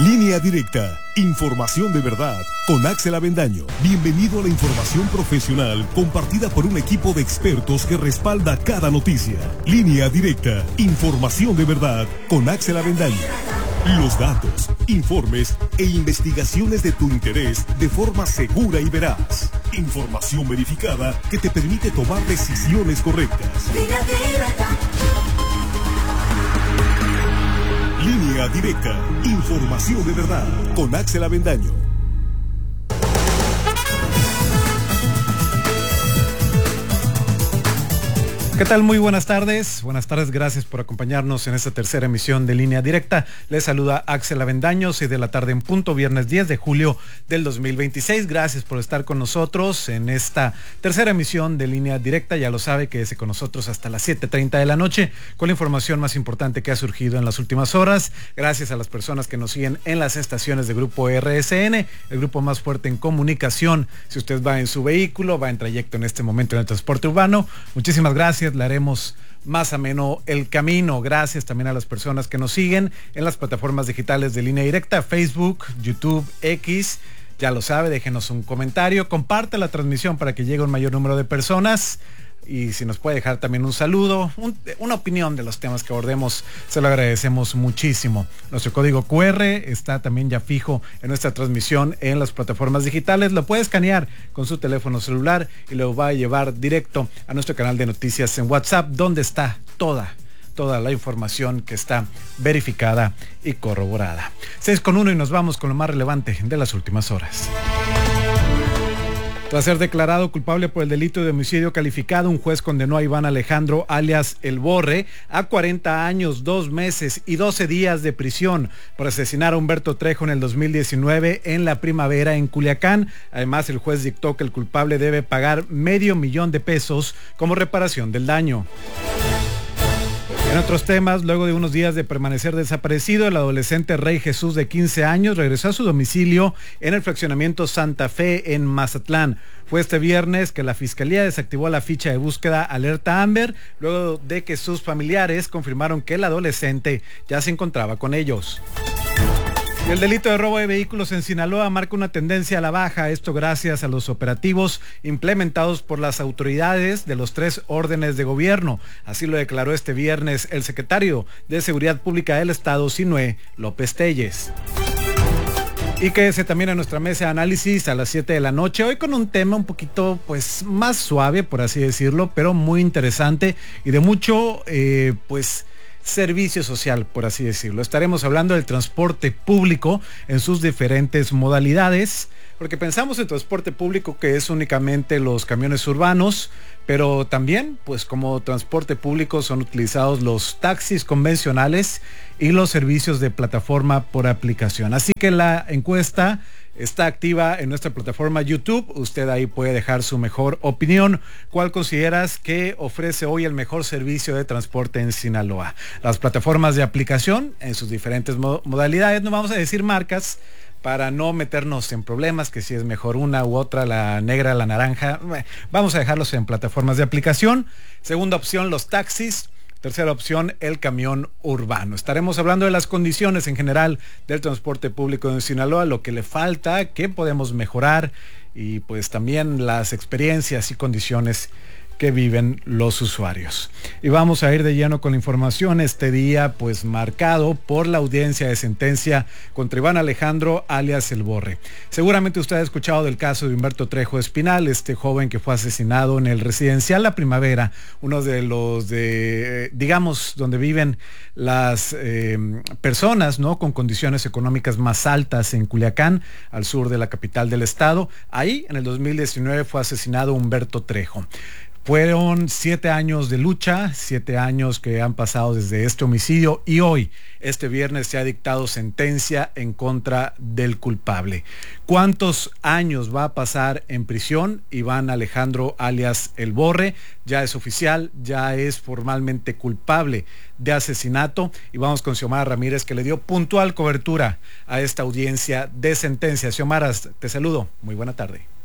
Línea Directa, información de verdad, con Axel Avendaño. Bienvenido a la información profesional compartida por un equipo de expertos que respalda cada noticia. Línea Directa, información de verdad, con Axel Avendaño. Los datos, informes e investigaciones de tu interés de forma segura y veraz. Información verificada que te permite tomar decisiones correctas. Línea Directa, información de verdad, con Axel Avendaño. ¿Qué tal? Muy buenas tardes. Buenas tardes, gracias por acompañarnos en esta tercera emisión de Línea Directa. Les saluda Axel Avendaño, 6 de la tarde en punto, viernes 10 de julio del 2026. Gracias por estar con nosotros en esta tercera emisión de Línea Directa. Ya lo sabe, quédese con nosotros hasta las 7:30 de la noche con la información más importante que ha surgido en las últimas horas. Gracias a las personas que nos siguen en las estaciones de Grupo RSN, el grupo más fuerte en comunicación. Si usted va en su vehículo, va en trayecto en este momento en el transporte urbano, muchísimas gracias. Le haremos más ameno el camino. Gracias también a las personas que nos siguen en las plataformas digitales de Línea Directa, Facebook, YouTube, X. Ya lo sabe, déjenos un comentario, comparte la transmisión para que llegue un mayor número de personas. Y si nos puede dejar también un saludo, una opinión de los temas que abordemos, se lo agradecemos muchísimo. Nuestro código QR está también ya fijo en nuestra transmisión en las plataformas digitales. Lo puede escanear con su teléfono celular y lo va a llevar directo a nuestro canal de noticias en WhatsApp, donde está toda la información que está verificada y corroborada. 6:01 y nos vamos con lo más relevante de las últimas horas. Tras ser declarado culpable por el delito de homicidio calificado, un juez condenó a Iván Alejandro, alias El Borre, a 40 años, 2 meses y 12 días de prisión por asesinar a Humberto Trejo en el 2019 en la primavera en Culiacán. Además, el juez dictó que el culpable debe pagar $500,000 como reparación del daño. En otros temas, luego de unos días de permanecer desaparecido, el adolescente Rey Jesús de 15 años regresó a su domicilio en el fraccionamiento Santa Fe en Mazatlán. Fue este viernes que la Fiscalía desactivó la ficha de búsqueda Alerta Amber, luego de que sus familiares confirmaron que el adolescente ya se encontraba con ellos. El delito de robo de vehículos en Sinaloa marca una tendencia a la baja, esto gracias a los operativos implementados por las autoridades de los 3 órdenes de gobierno. Así lo declaró este viernes el secretario de Seguridad Pública del Estado, Sinué López Telles. Y quédese también a nuestra mesa de análisis a las 7 de la noche, hoy con un tema un poquito pues más suave, por así decirlo, pero muy interesante y de mucho servicio social, por así decirlo. Estaremos hablando del transporte público en sus diferentes modalidades, porque pensamos en transporte público que es únicamente los camiones urbanos, pero también, pues como transporte público son utilizados los taxis convencionales y los servicios de plataforma por aplicación. Así que la encuesta está activa en nuestra plataforma YouTube. Usted ahí puede dejar su mejor opinión. ¿Cuál consideras que ofrece hoy el mejor servicio de transporte en Sinaloa? Las plataformas de aplicación en sus diferentes modalidades, no vamos a decir marcas para no meternos en problemas, que si es mejor una u otra, la negra, la naranja. Vamos a dejarlos en plataformas de aplicación. Segunda opción, los taxis. Tercera opción, el camión urbano. Estaremos hablando de las condiciones en general del transporte público en Sinaloa, lo que le falta, qué podemos mejorar y pues también las experiencias y condiciones que viven los usuarios. Y vamos a ir de lleno con la información este día, pues marcado por la audiencia de sentencia contra Iván Alejandro, alias El Borre. Seguramente usted ha escuchado del caso de Humberto Trejo Espinal, este joven que fue asesinado en el residencial La Primavera, uno de los digamos, donde viven las personas, ¿no?, con condiciones económicas más altas en Culiacán, al sur de la capital del estado. Ahí, en el 2019, fue asesinado Humberto Trejo. Fueron 7 años de lucha, 7 años que han pasado desde este homicidio y hoy, este viernes, se ha dictado sentencia en contra del culpable. ¿Cuántos años va a pasar en prisión Iván Alejandro, alias El Borre? Ya es oficial, ya es formalmente culpable de asesinato. Y vamos con Xiomara Ramírez, que le dio puntual cobertura a esta audiencia de sentencia. Xiomara, te saludo. Muy buena tarde.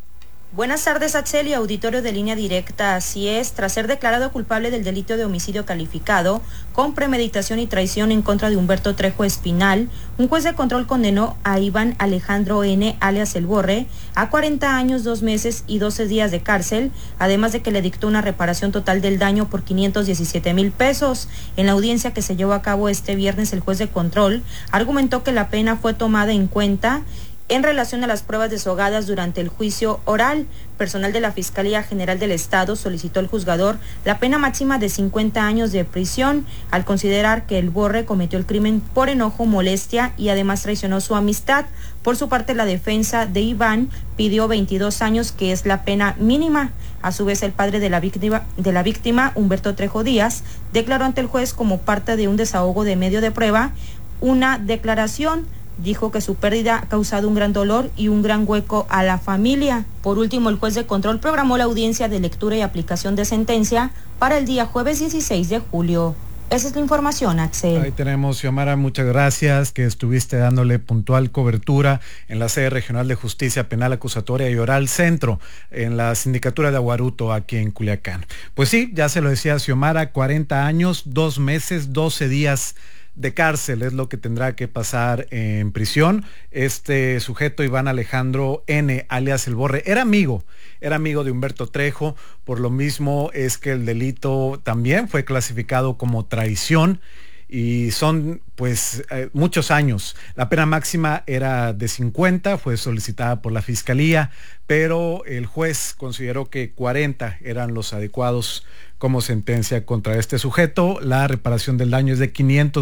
Buenas tardes, Axel y auditorio de Línea Directa. Así es, tras ser declarado culpable del delito de homicidio calificado con premeditación y traición en contra de Humberto Trejo Espinal, un juez de control condenó a Iván Alejandro N., alias El Borre, a 40 años, 2 meses y 12 días de cárcel, además de que le dictó una reparación total del daño por 517,000 pesos. En la audiencia que se llevó a cabo este viernes, el juez de control argumentó que la pena fue tomada en cuenta en relación a las pruebas desahogadas durante el juicio oral. Personal de la Fiscalía General del Estado solicitó al juzgador la pena máxima de 50 años de prisión, al considerar que El Borre cometió el crimen por enojo, molestia y además traicionó su amistad. Por su parte, la defensa de Iván pidió 22 años, que es la pena mínima. A su vez, el padre de la víctima, Humberto Trejo Díaz, declaró ante el juez como parte de un desahogo de medio de prueba una declaración. Dijo que su pérdida ha causado un gran dolor y un gran hueco a la familia. Por último, el juez de control programó la audiencia de lectura y aplicación de sentencia para el día jueves 16 de julio. Esa es la información, Axel. Ahí tenemos, Xiomara, muchas gracias que estuviste dándole puntual cobertura en la sede regional de justicia penal acusatoria y oral centro, en la sindicatura de Aguaruto, aquí en Culiacán. Pues sí, ya se lo decía Xiomara, 40 años, 2 meses, 12 días de cárcel es lo que tendrá que pasar en prisión. Este sujeto, Iván Alejandro N., alias El Borre, era amigo de Humberto Trejo. Por lo mismo es que el delito también fue clasificado como traición y son pues muchos años. La pena máxima era de 50, fue solicitada por la Fiscalía, pero el juez consideró que 40 eran los adecuados como sentencia contra este sujeto. La reparación del daño es de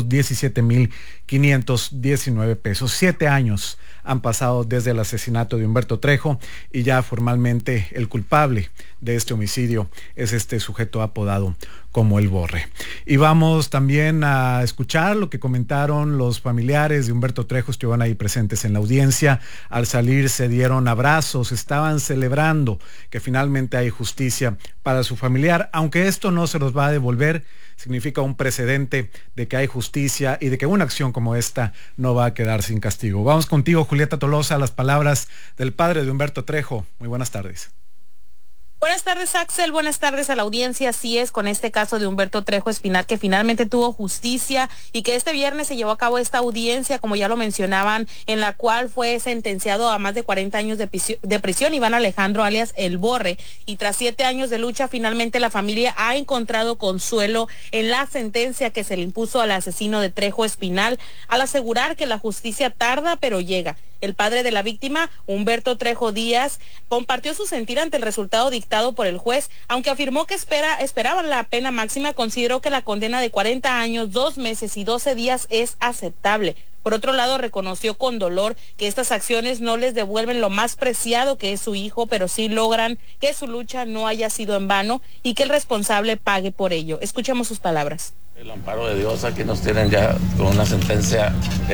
517,519 pesos. 7 años han pasado desde el asesinato de Humberto Trejo y ya formalmente el culpable de este homicidio es este sujeto apodado como El Borre. Y vamos también a escuchar lo que comentaron los familiares de Humberto Trejo. Estuvieron ahí presentes en la audiencia. Al salir se dieron abrazos, estaban celebrando que finalmente hay justicia para su familiar, aunque esto no se los va a devolver. Significa un precedente de que hay justicia y de que una acción como esta no va a quedar sin castigo. Vamos contigo, Julieta Tolosa, las palabras del padre de Humberto Trejo. Muy buenas tardes. Buenas tardes, Axel. Buenas tardes a la audiencia. Así es, con este caso de Humberto Trejo Espinal, que finalmente tuvo justicia y que este viernes se llevó a cabo esta audiencia, como ya lo mencionaban, en la cual fue sentenciado a más de 40 años de prisión Iván Alejandro, alias El Borre. Y tras 7 años de lucha, finalmente la familia ha encontrado consuelo en la sentencia que se le impuso al asesino de Trejo Espinal, al asegurar que la justicia tarda, pero llega. El padre de la víctima, Humberto Trejo Díaz, compartió su sentir ante el resultado dictado por el juez. Aunque afirmó que esperaban la pena máxima, consideró que la condena de 40 años, 2 meses y 12 días es aceptable. Por otro lado, reconoció con dolor que estas acciones no les devuelven lo más preciado que es su hijo, pero sí logran que su lucha no haya sido en vano y que el responsable pague por ello. Escuchemos sus palabras. El amparo de Dios, aquí nos tienen ya con una sentencia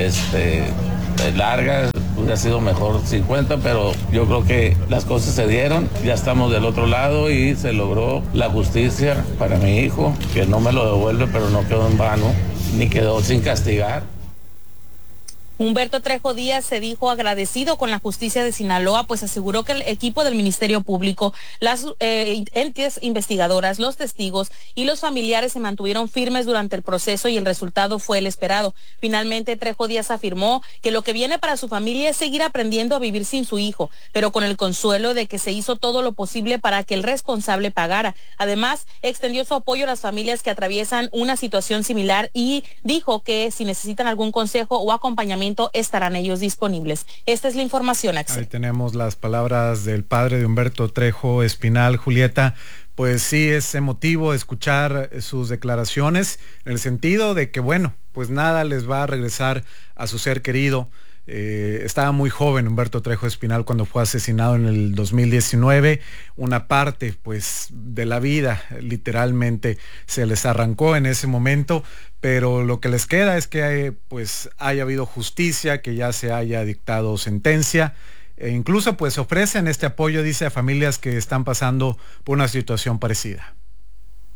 larga. Hubiera sido mejor 50, pero yo creo que las cosas se dieron, ya estamos del otro lado y se logró la justicia para mi hijo, que no me lo devuelve, pero no quedó en vano, ni quedó sin castigar. Humberto Trejo Díaz se dijo agradecido con la justicia de Sinaloa, pues aseguró que el equipo del Ministerio Público, las entidades investigadoras, los testigos y los familiares se mantuvieron firmes durante el proceso y el resultado fue el esperado. Finalmente, Trejo Díaz afirmó que lo que viene para su familia es seguir aprendiendo a vivir sin su hijo, pero con el consuelo de que se hizo todo lo posible para que el responsable pagara. Además, extendió su apoyo a las familias que atraviesan una situación similar y dijo que si necesitan algún consejo o acompañamiento, estarán ellos disponibles. Esta es la información, Axel. Ahí tenemos las palabras del padre de Humberto Trejo Espinal. Julieta, pues sí es emotivo escuchar sus declaraciones en el sentido de que, bueno, pues nada les va a regresar a su ser querido. Estaba muy joven Humberto Trejo Espinal cuando fue asesinado en el 2019. Una parte pues de la vida literalmente se les arrancó en ese momento, pero lo que les queda es que pues haya habido justicia, que ya se haya dictado sentencia. Incluso pues ofrecen este apoyo, dice, a familias que están pasando por una situación parecida.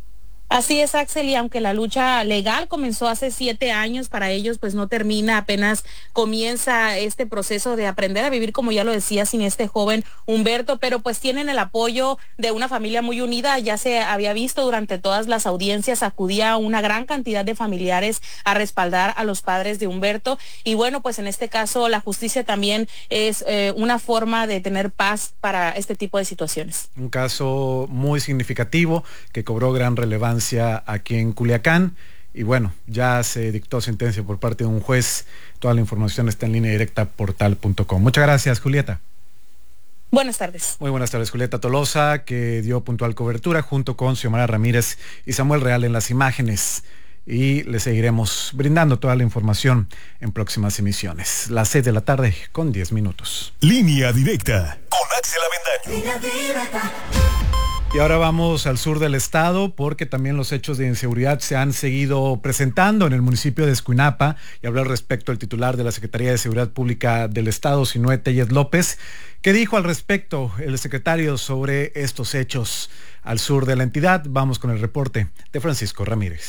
Así es, Axel, y aunque la lucha legal comenzó hace 7 años, para ellos pues no termina, apenas comienza este proceso de aprender a vivir, como ya lo decía, sin este joven Humberto, pero pues tienen el apoyo de una familia muy unida. Ya se había visto durante todas las audiencias, acudía una gran cantidad de familiares a respaldar a los padres de Humberto, y bueno, pues en este caso la justicia también es una forma de tener paz para este tipo de situaciones. Un caso muy significativo que cobró gran relevancia aquí en Culiacán, y bueno, ya se dictó sentencia por parte de un juez. Toda la información está en línea directa portal.com. Muchas gracias, Julieta. Buenas tardes. Muy buenas tardes, Julieta Tolosa, que dio puntual cobertura junto con Xiomara Ramírez y Samuel Real en las imágenes, y le seguiremos brindando toda la información en próximas emisiones. Las 6 de la tarde con 10 minutos. Línea directa con Axel Avendaño. Línea directa. Y ahora vamos al sur del estado, porque también los hechos de inseguridad se han seguido presentando en el municipio de Escuinapa, y hablar al respecto el titular de la Secretaría de Seguridad Pública del Estado, Sinué Tellez López. ¿Qué dijo al respecto el secretario sobre estos hechos al sur de la entidad? Vamos con el reporte de Francisco Ramírez.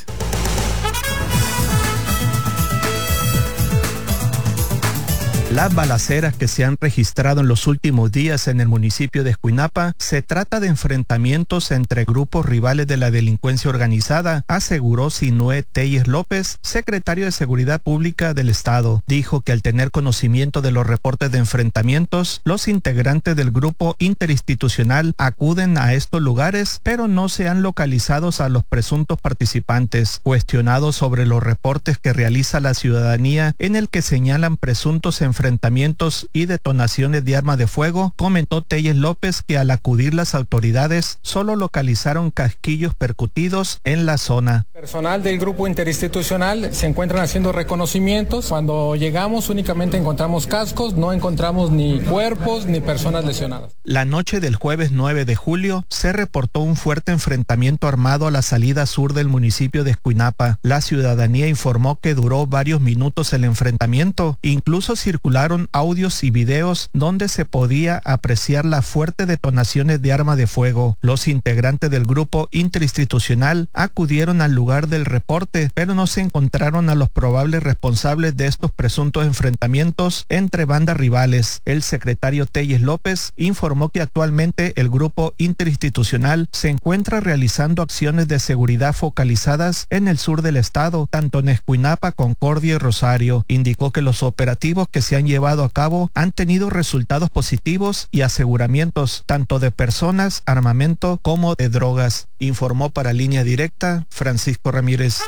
Las balaceras que se han registrado en los últimos días en el municipio de Escuinapa se trata de enfrentamientos entre grupos rivales de la delincuencia organizada, aseguró Sinué Tellez López, secretario de Seguridad Pública del Estado. Dijo que al tener conocimiento de los reportes de enfrentamientos, los integrantes del grupo interinstitucional acuden a estos lugares, pero no se han localizado a los presuntos participantes. Cuestionado sobre los reportes que realiza la ciudadanía en el que señalan presuntos enfrentamientos y detonaciones de armas de fuego, comentó Tellez López que al acudir las autoridades solo localizaron casquillos percutidos en la zona. Personal del grupo interinstitucional se encuentran haciendo reconocimientos. Cuando llegamos únicamente encontramos cascos, no encontramos ni cuerpos ni personas lesionadas. La noche del jueves 9 de julio se reportó un fuerte enfrentamiento armado a la salida sur del municipio de Escuinapa. La ciudadanía informó que duró varios minutos el enfrentamiento, incluso circularon audios y videos donde se podía apreciar las fuertes detonaciones de arma de fuego. Los integrantes del grupo interinstitucional acudieron al lugar del reporte, pero no se encontraron a los probables responsables de estos presuntos enfrentamientos entre bandas rivales. El secretario Tellez López informó que actualmente el grupo interinstitucional se encuentra realizando acciones de seguridad focalizadas en el sur del estado, tanto en Escuinapa, Concordia y Rosario. Indicó que los operativos que se han llevado a cabo han tenido resultados positivos y aseguramientos tanto de personas, armamento como de drogas. Informó para Línea Directa Francisco Ramírez.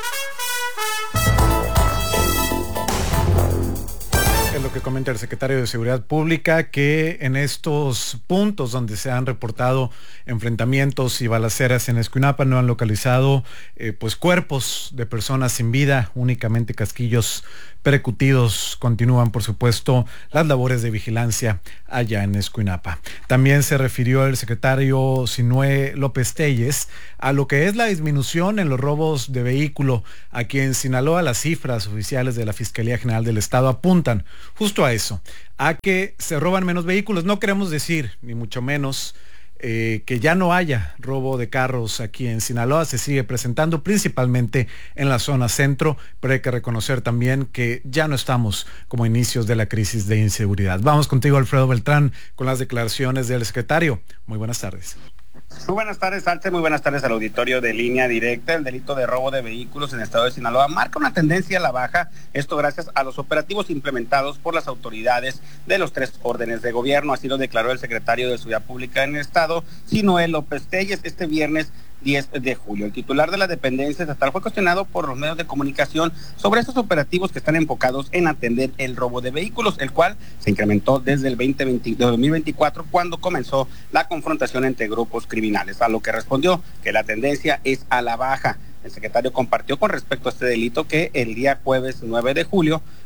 Es lo que comenta el secretario de Seguridad Pública, que en estos puntos donde se han reportado enfrentamientos y balaceras en Escuinapa no han localizado pues cuerpos de personas sin vida, únicamente casquillos percutidos. Continúan, por supuesto, las labores de vigilancia allá en Escuinapa. También se refirió el secretario Sinué López Tellez a lo que es la disminución en los robos de vehículo aquí en Sinaloa. Las cifras oficiales de la Fiscalía General del Estado apuntan justo a eso, a que se roban menos vehículos. No queremos decir, ni mucho menos, que ya no haya robo de carros aquí en Sinaloa. Se sigue presentando principalmente en la zona centro, pero hay que reconocer también que ya no estamos como inicios de la crisis de inseguridad. Vamos contigo, Alfredo Beltrán, con las declaraciones del secretario. Muy buenas tardes. Muy buenas tardes, Axel. Muy buenas tardes al auditorio de Línea Directa. El delito de robo de vehículos en el estado de Sinaloa marca una tendencia a la baja. Esto gracias a los operativos implementados por las autoridades de los 3 órdenes de gobierno. Así lo declaró el secretario de Seguridad Pública en el estado, Sinué López Tellez, este viernes 10 de julio. El titular de la dependencia estatal fue cuestionado por los medios de comunicación sobre estos operativos que están enfocados en atender el robo de vehículos, el cual se incrementó desde el 2024, cuando comenzó la confrontación entre grupos criminales, a lo que respondió que la tendencia es a la baja. El secretario compartió con respecto a este delito que el día jueves 9 de julio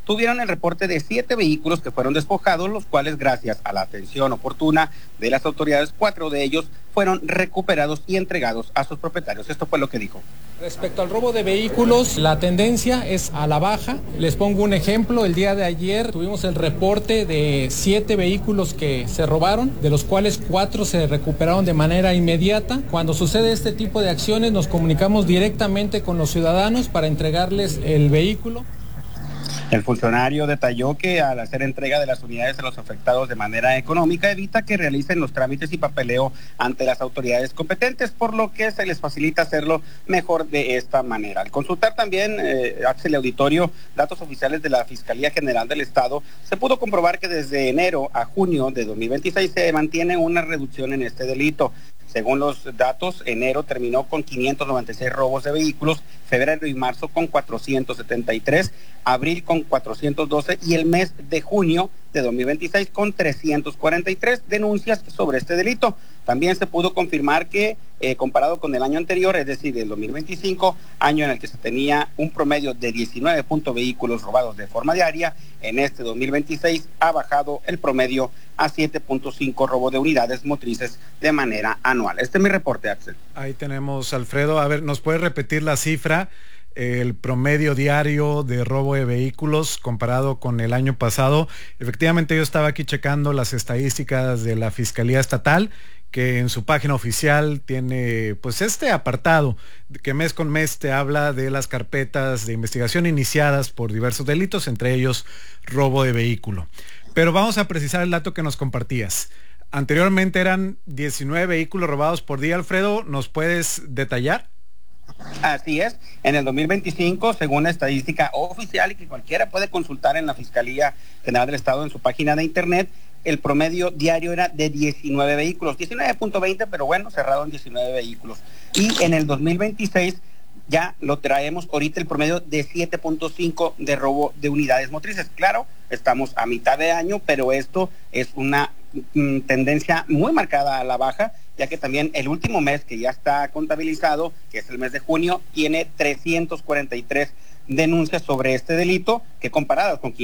tuvieron el reporte de 7 vehículos que fueron despojados, los cuales, gracias a la atención oportuna de las autoridades, 4 de ellos fueron recuperados y entregados a sus propietarios. Esto fue lo que dijo. Respecto al robo de vehículos, la tendencia es a la baja. Les pongo un ejemplo. El día de ayer tuvimos el reporte de 7 vehículos que se robaron, de los cuales 4 se recuperaron de manera inmediata. Cuando sucede este tipo de acciones, nos comunicamos directamente con los ciudadanos para entregarles el vehículo. El funcionario detalló que al hacer entrega de las unidades a los afectados de manera económica evita que realicen los trámites y papeleo ante las autoridades competentes, por lo que se les facilita hacerlo mejor de esta manera. Al consultar también, Axel Auditorio, datos oficiales de la Fiscalía General del Estado, se pudo comprobar que desde enero a junio de 2026 se mantiene una reducción en este delito. Según los datos, enero terminó con 596 robos de vehículos, febrero y marzo con 473, abril con 412 y el mes de junio de 2026 con 343 denuncias sobre este delito. También se pudo confirmar que comparado con el año anterior, es decir, el 2025, año en el que se tenía un promedio de 19 vehículos robados de forma diaria, en este 2026 ha bajado el promedio a 7.5 robo de unidades motrices de manera anual. Este es mi reporte, Axel. Ahí tenemos, Alfredo. A ver, ¿nos puede repetir la cifra? El promedio diario de robo de vehículos comparado con el año pasado. Efectivamente, yo estaba aquí checando las estadísticas de la Fiscalía Estatal, que en su página oficial tiene pues este apartado que mes con mes te habla de las carpetas de investigación iniciadas por diversos delitos, entre ellos robo de vehículo. Pero vamos a precisar el dato que nos compartías. Anteriormente eran 19 vehículos robados por día. Alfredo, ¿nos puedes detallar? Así es, en el 2025, según la estadística oficial y que cualquiera puede consultar en la Fiscalía General del Estado en su página de internet, el promedio diario era de 19 vehículos, 19.20, pero bueno, cerrado en 19 vehículos. Y en el 2026 ya lo traemos ahorita el promedio de 7.5 de robo de unidades motrices. Claro, estamos a mitad de año, pero esto es una tendencia muy marcada a la baja, ya que también el último mes que ya está contabilizado, que es el mes de junio, tiene 343 denuncias sobre este delito, que comparadas con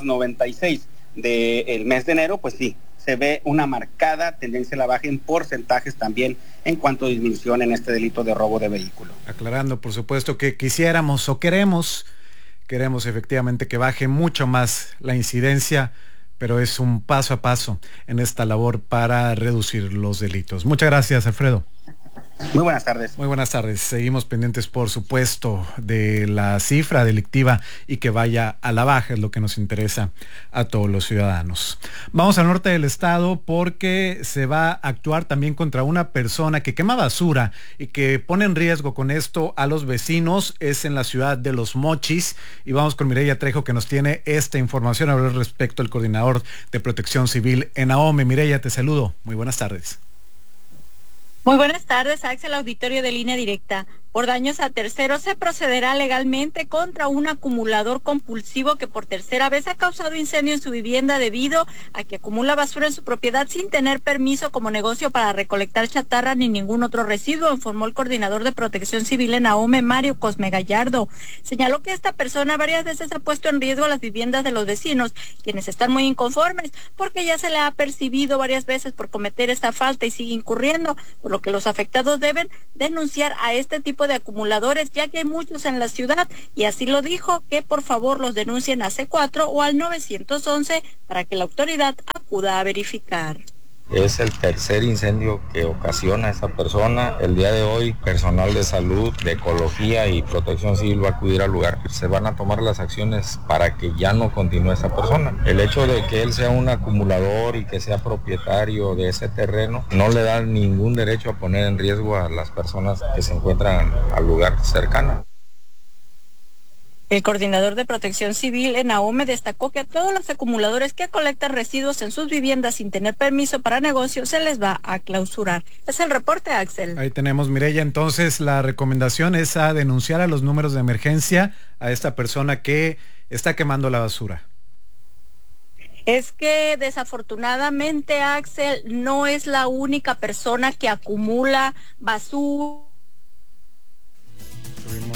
596 del mes de enero, pues sí, se ve una marcada tendencia a la baja en porcentajes también en cuanto a disminución en este delito de robo de vehículo. Aclarando, por supuesto, que quisiéramos o queremos efectivamente que baje mucho más la incidencia, pero es un paso a paso en esta labor para reducir los delitos. Muchas gracias, Alfredo. Muy buenas tardes. Muy buenas tardes. Seguimos pendientes, por supuesto, de la cifra delictiva y que vaya a la baja, es lo que nos interesa a todos los ciudadanos. Vamos al norte del estado porque se va a actuar también contra una persona que quema basura y que pone en riesgo con esto a los vecinos. Es en la ciudad de Los Mochis y vamos con Mireya Trejo, que nos tiene esta información al respecto al coordinador de Protección Civil en AOME. Mireya, te saludo. Muy buenas tardes. Muy buenas tardes, Axel, auditorio de Línea Directa. Por daños a terceros se procederá legalmente contra un acumulador compulsivo que por tercera vez ha causado incendio en su vivienda debido a que acumula basura en su propiedad sin tener permiso como negocio para recolectar chatarra ni ningún otro residuo, informó el coordinador de Protección Civil en AOME, Mario Cosme Gallardo. Señaló que esta persona varias veces ha puesto en riesgo las viviendas de los vecinos, quienes están muy inconformes porque ya se le ha percibido varias veces por cometer esta falta y sigue incurriendo, por lo que los afectados deben denunciar a este tipo de acumuladores, ya que hay muchos en la ciudad, y así lo dijo, que por favor los denuncien a C4 o al 911 para que la autoridad acuda a verificar. Es el tercer incendio que ocasiona esa persona. El día de hoy, personal de salud, de ecología y protección civil va a acudir al lugar. Se van a tomar las acciones para que ya no continúe esa persona. El hecho de que él sea un acumulador y que sea propietario de ese terreno no le da ningún derecho a poner en riesgo a las personas que se encuentran al lugar cercano. El coordinador de Protección Civil en AOME destacó que a todos los acumuladores que colectan residuos en sus viviendas sin tener permiso para negocio se les va a clausurar. Es el reporte, Axel. Ahí tenemos, Mireya. Entonces, la recomendación es a denunciar a los números de emergencia a esta persona que está quemando la basura. Es que desafortunadamente, Axel, no es la única persona que acumula basura. Tuvimos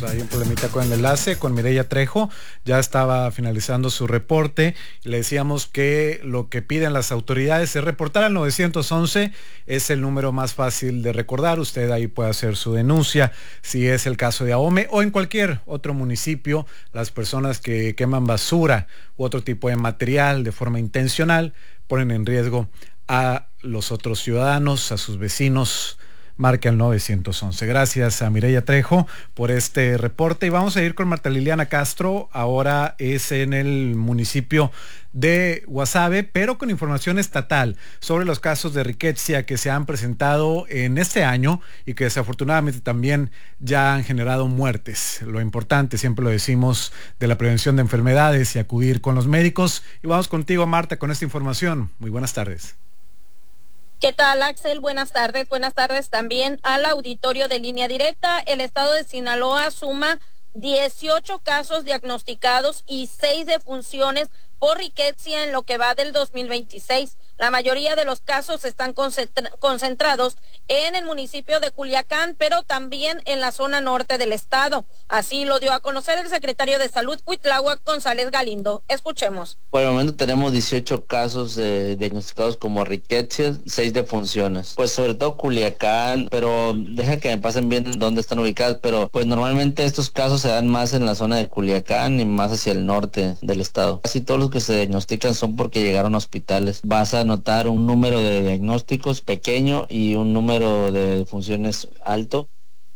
hay un problemita con el enlace con Mireya Trejo. Ya estaba finalizando su reporte. Le decíamos que lo que piden las autoridades es reportar al 911. Es el número más fácil de recordar. Usted ahí puede hacer su denuncia si es el caso de Ahome o en cualquier otro municipio. Las personas que queman basura u otro tipo de material de forma intencional ponen en riesgo a los otros ciudadanos, a sus vecinos. Marca el 911. Gracias a Mireya Trejo por este reporte y vamos a ir con Marta Liliana Castro. Ahora es en el municipio de Guasave, pero con información estatal sobre los casos de riqueza que se han presentado en este año y que desafortunadamente también ya han generado muertes. Lo importante, siempre lo decimos, de la prevención de enfermedades y acudir con los médicos. Y vamos contigo, Marta, con esta información. Muy buenas tardes. ¿Qué tal, Axel? Buenas tardes también al auditorio de Línea Directa. El estado de Sinaloa suma 18 casos diagnosticados y 6 defunciones por riqueza en lo que va del 2026. La mayoría de los casos están concentrados en el municipio de Culiacán, pero también en la zona norte del estado. Así lo dio a conocer el secretario de Salud, Cuitláhuac González Galindo. Escuchemos. Por el momento tenemos 18 casos diagnosticados como riquecias, 6 defunciones. Pues sobre todo Culiacán, pero deja que me pasen bien dónde están ubicados, pero pues normalmente estos casos se dan más en la zona de Culiacán y más hacia el norte del estado. Casi todos los que se diagnostican son porque llegaron a hospitales. Vas a notar un número de diagnósticos pequeño y un número de defunciones alto.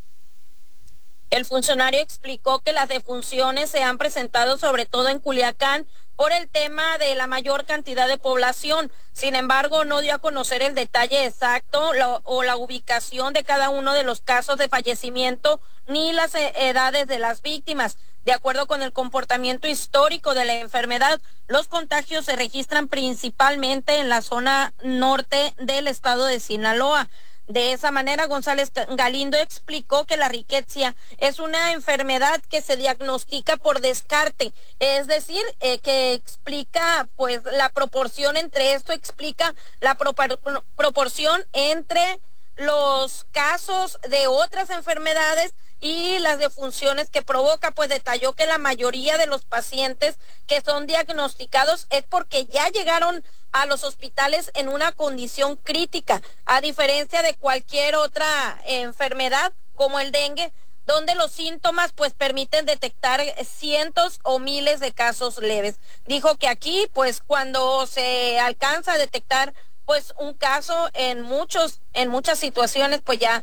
El funcionario explicó que las defunciones se han presentado sobre todo en Culiacán por el tema de la mayor cantidad de población. Sin embargo, no dio a conocer el detalle exacto o la ubicación de cada uno de los casos de fallecimiento ni las edades de las víctimas. De acuerdo con el comportamiento histórico de la enfermedad, los contagios se registran principalmente en la zona norte del estado de Sinaloa. De esa manera, González Galindo explicó que la riqueza es una enfermedad que se diagnostica por descarte, es decir, que explica pues la proporción entre esto, explica la proporción entre los casos de otras enfermedades y las defunciones que provoca. Pues detalló que la mayoría de los pacientes que son diagnosticados es porque ya llegaron a los hospitales en una condición crítica, a diferencia de cualquier otra enfermedad como el dengue, donde los síntomas pues permiten detectar cientos o miles de casos leves. Dijo que aquí pues cuando se alcanza a detectar pues un caso en muchas situaciones pues ya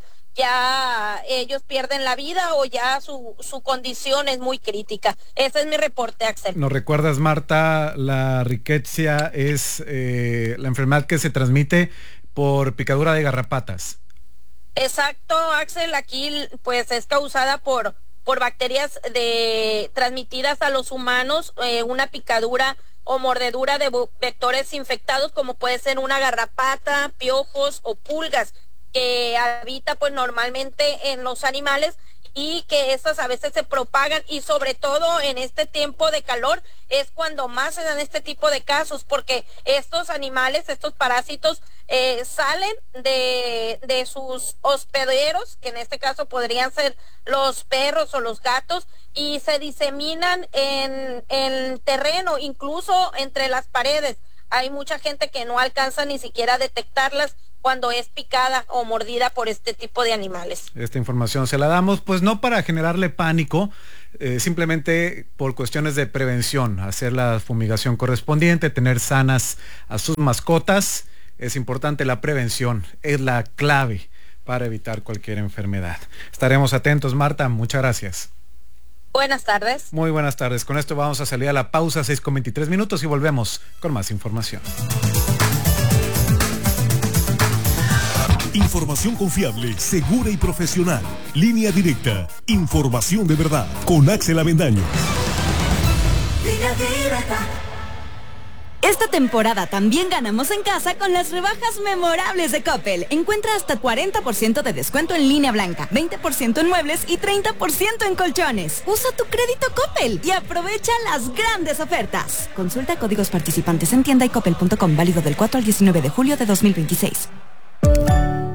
ellos pierden la vida o ya su condición es muy crítica. Ese es mi reporte, Axel. ¿Nos recuerdas, Marta? La riqueza es la enfermedad que se transmite por picadura de garrapatas. Exacto, Axel. Aquí pues es causada por bacterias transmitidas a los humanos, una picadura o mordedura de vectores infectados como puede ser una garrapata, piojos o pulgas, que habita pues normalmente en los animales y que estas a veces se propagan, y sobre todo en este tiempo de calor es cuando más se dan este tipo de casos, porque estos animales, estos parásitos salen de sus hospederos, que en este caso podrían ser los perros o los gatos, y se diseminan en el terreno, incluso entre las paredes. Hay mucha gente que no alcanza ni siquiera a detectarlas cuando es picada o mordida por este tipo de animales. Esta información se la damos, pues no para generarle pánico, simplemente por cuestiones de prevención, hacer la fumigación correspondiente, tener sanas a sus mascotas. Es importante la prevención, es la clave para evitar cualquier enfermedad. Estaremos atentos, Marta, muchas gracias. Buenas tardes. Muy buenas tardes. Con esto vamos a salir a la pausa, 6:23 y volvemos con más información. Información confiable, segura y profesional. Línea Directa. Información de verdad. Con Axel Avendaño. Línea Directa. Esta temporada también ganamos en casa con las rebajas memorables de Coppel. Encuentra hasta 40% de descuento en línea blanca, 20% en muebles y 30% en colchones. Usa tu crédito Coppel y aprovecha las grandes ofertas. Consulta códigos participantes en tienda y coppel.com, válido del 4 al 19 de julio de 2026.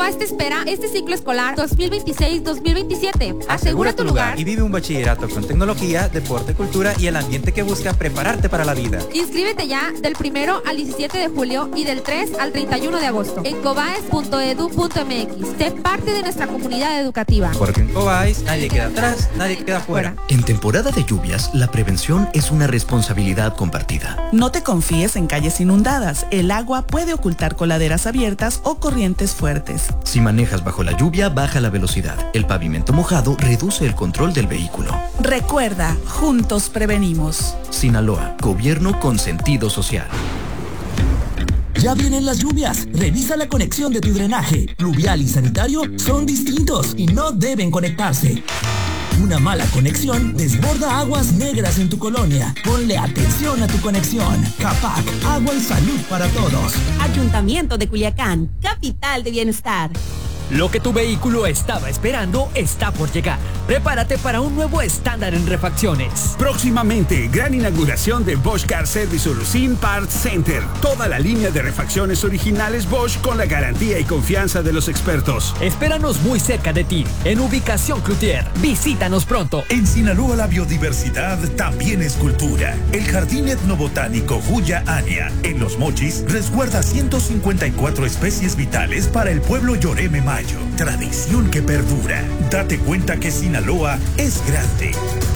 Encovas te espera este ciclo escolar 2026-2027. Asegura tu lugar y vive un bachillerato con tecnología, deporte, cultura y el ambiente que busca prepararte para la vida. Inscríbete ya del 1 al 17 de julio y del 3 al 31 de agosto en cobaes.edu.mx. Sé parte de nuestra comunidad educativa. Porque en Cobaes nadie queda atrás, nadie queda fuera. En temporada de lluvias, la prevención es una responsabilidad compartida. No te confíes en calles inundadas. El agua puede ocultar coladeras abiertas o corrientes fuertes. Si manejas bajo la lluvia, baja la velocidad. El pavimento mojado reduce el control del vehículo. Recuerda, juntos prevenimos. Sinaloa, gobierno con sentido social. Ya vienen las lluvias. Revisa la conexión de tu drenaje. Pluvial y sanitario son distintos y no deben conectarse. Una mala conexión desborda aguas negras en tu colonia. Ponle atención a tu conexión. CAPAC, agua y salud para todos. Ayuntamiento de Culiacán, capital de bienestar. Lo que tu vehículo estaba esperando está por llegar. Prepárate para un nuevo estándar en refacciones. Próximamente, gran inauguración de Bosch Car Service Urucín Parts Center. Toda la línea de refacciones originales Bosch con la garantía y confianza de los expertos. Espéranos muy cerca de ti, en ubicación Cloutier. Visítanos pronto. En Sinaloa la biodiversidad también es cultura. El Jardín Etnobotánico Huya Ania, en Los Mochis, resguarda 154 especies vitales para el pueblo Yoreme Mayo. Tradición que perdura. Date cuenta que Sinaloa es grande.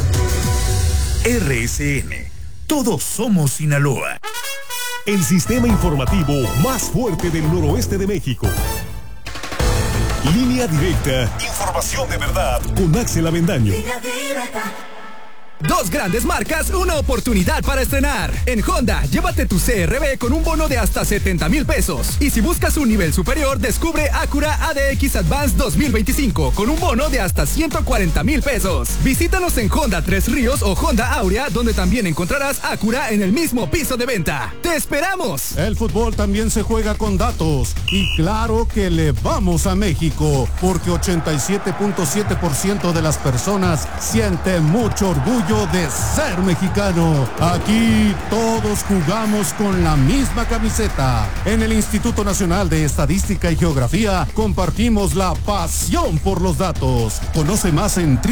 RSN. Todos somos Sinaloa. El sistema informativo más fuerte del noroeste de México. Línea Directa. Información de verdad con Axel Avendaño. Dos grandes marcas, una oportunidad para estrenar. En Honda, llévate tu CR-V con un bono de hasta 70,000 pesos. Y si buscas un nivel superior, descubre Acura ADX Advance 2025 con un bono de hasta 140,000 pesos. Visítanos en Honda Tres Ríos o Honda Aurea, donde también encontrarás Acura en el mismo piso de venta. ¡Te esperamos! El fútbol también se juega con datos. Y claro que le vamos a México, porque 87.7% de las personas sienten mucho orgullo de ser mexicano. Aquí todos jugamos con la misma camiseta. En el Instituto Nacional de Estadística y Geografía compartimos la pasión por los datos. Conoce más en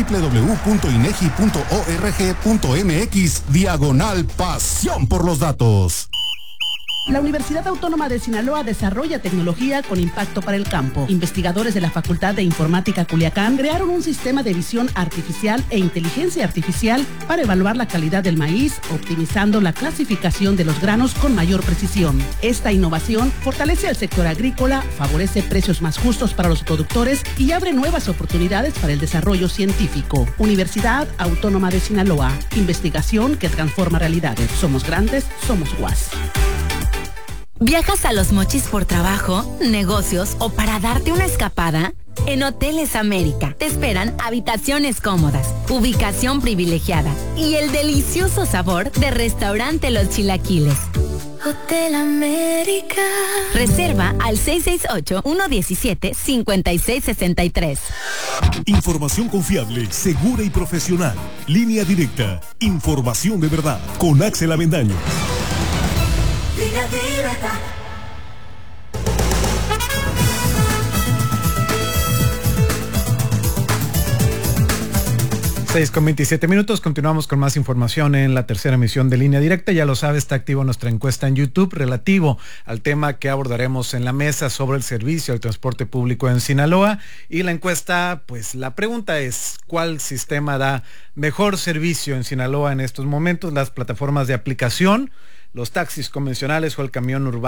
www.inegi.org.mx/pasión por los datos. La Universidad Autónoma de Sinaloa desarrolla tecnología con impacto para el campo. Investigadores de la Facultad de Informática Culiacán crearon un sistema de visión artificial e inteligencia artificial para evaluar la calidad del maíz, optimizando la clasificación de los granos con mayor precisión. Esta innovación fortalece al sector agrícola, favorece precios más justos para los productores y abre nuevas oportunidades para el desarrollo científico. Universidad Autónoma de Sinaloa. Investigación que transforma realidades. Somos grandes, somos UAS. ¿Viajas a Los Mochis por trabajo, negocios o para darte una escapada? En Hoteles América te esperan habitaciones cómodas, ubicación privilegiada y el delicioso sabor de Restaurante Los Chilaquiles. Hotel América. Reserva al 668-117-5663. Información confiable, segura y profesional. Línea Directa. Información de verdad con Axel Avendaño. Línea Directa. 6:27. Continuamos con más información en la tercera emisión de Línea Directa. Ya lo sabe, está activo nuestra encuesta en YouTube relativo al tema que abordaremos en la mesa sobre el servicio al transporte público en Sinaloa. Y la encuesta, pues la pregunta es, ¿cuál sistema da mejor servicio en Sinaloa en estos momentos? ¿Las plataformas de aplicación, los taxis convencionales o el camión urbano?